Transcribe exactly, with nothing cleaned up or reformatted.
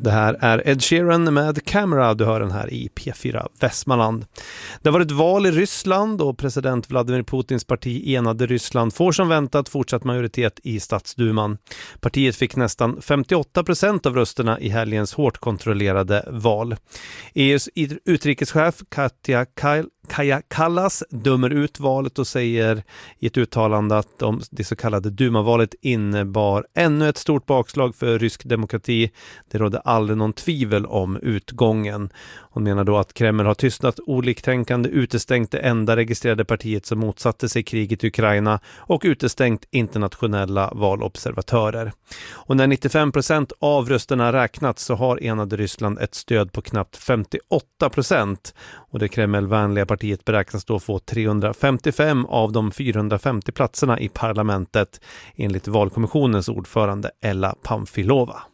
Det här är Ed Sheeran med Camera, du hör den här i P fyra Västmanland. Det har varit val i Ryssland och president Vladimir Putins parti Enade Ryssland får som väntat fortsatt majoritet i statsduman. Partiet fick nästan femtioåtta procent av rösterna i helgens hårt kontrollerade val. E U:s utrikeschef Katja Kyle Kaja Kallas dömer ut valet och säger i ett uttalande att de, det så kallade Duma-valet innebar ännu ett stort bakslag för rysk demokrati. Det rådde aldrig någon tvivel om utgången. Hon menar då att Kreml har tystnat oliktänkande, utestängt det enda registrerade partiet som motsatte sig kriget i Ukraina och utestängt internationella valobservatörer. Och när nittiofem procent av rösterna räknats så har Enade Ryssland ett stöd på knappt femtioåtta procent och det Kremlvänliga partiet beräknas då få trehundrafemtiofem av de fyrahundrafemtio platserna i parlamentet enligt valkommissionens ordförande Ella Pamfilova.